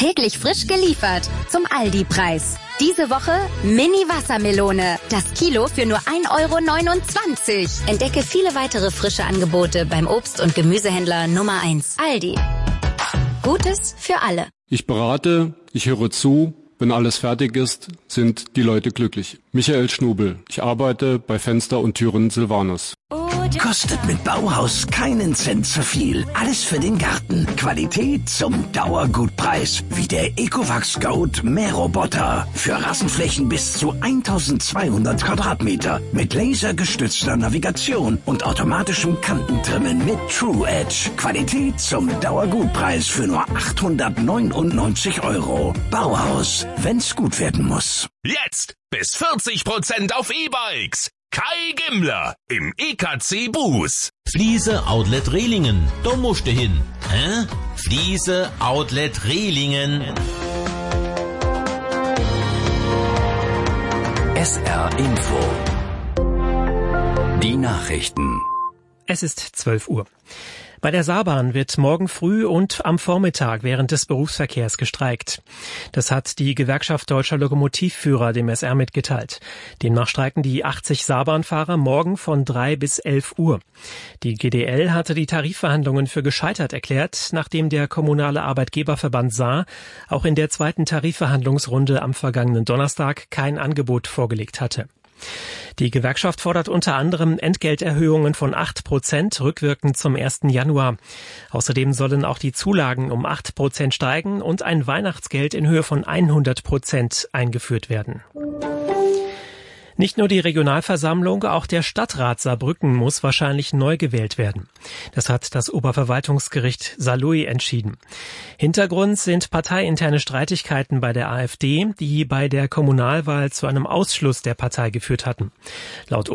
Täglich frisch geliefert zum Aldi-Preis. Diese Woche Mini-Wassermelone. Das Kilo für nur 1,29 €. Entdecke viele weitere frische Angebote beim Obst- und Gemüsehändler Nummer 1. Aldi. Gutes für alle. Ich berate, ich höre zu. Wenn alles fertig ist, sind die Leute glücklich. Michael Schnubel. Ich arbeite bei Fenster und Türen Silvanus. Kostet mit Bauhaus keinen Cent zu viel. Alles für den Garten. Qualität zum Dauergutpreis. Wie der Ecovacs Goat Mähroboter. Für Rasenflächen bis zu 1200 Quadratmeter. Mit lasergestützter Navigation und automatischem Kantentrimmen mit True Edge. Qualität zum Dauergutpreis für nur 899 €. Bauhaus. Wenn's gut werden muss. Jetzt bis 40% auf E-Bikes. Kai Gimmler im EKC Buß. Fliese Outlet Rehlingen, da musst du hin. Hä? Fliese Outlet Rehlingen. SR Info. Die Nachrichten. Es ist 12 Uhr. Bei der Saarbahn wird morgen früh und am Vormittag während des Berufsverkehrs gestreikt. Das hat die Gewerkschaft Deutscher Lokomotivführer dem SR mitgeteilt. Demnach streiken die 80 Saarbahnfahrer morgen von 3 bis 11 Uhr. Die GDL hatte die Tarifverhandlungen für gescheitert erklärt, nachdem der kommunale Arbeitgeberverband Saar auch in der zweiten Tarifverhandlungsrunde am vergangenen Donnerstag kein Angebot vorgelegt hatte. Die Gewerkschaft fordert unter anderem Entgelterhöhungen von 8% rückwirkend zum 1. Januar. Außerdem sollen auch die Zulagen um 8% steigen und ein Weihnachtsgeld in Höhe von 100% eingeführt werden. Nicht nur die Regionalversammlung, auch der Stadtrat Saarbrücken muss wahrscheinlich neu gewählt werden. Das hat das Oberverwaltungsgericht Saarlouis entschieden. Hintergrund sind parteiinterne Streitigkeiten bei der AfD, die bei der Kommunalwahl zu einem Ausschluss der Partei geführt hatten. Laut